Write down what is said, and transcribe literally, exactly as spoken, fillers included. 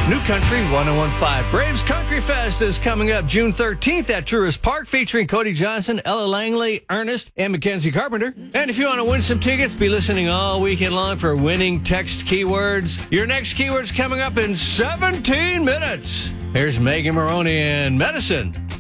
New Country one oh one point five. Braves Country Fest is coming up June thirteenth at Truist Park, featuring Cody Johnson, Ella Langley, Ernest, and Mackenzie Carpenter. And if you want to win some tickets, be listening all weekend long for winning text keywords. Your next keyword's coming up in seventeen minutes. Here's Megan Maroney and Medicine.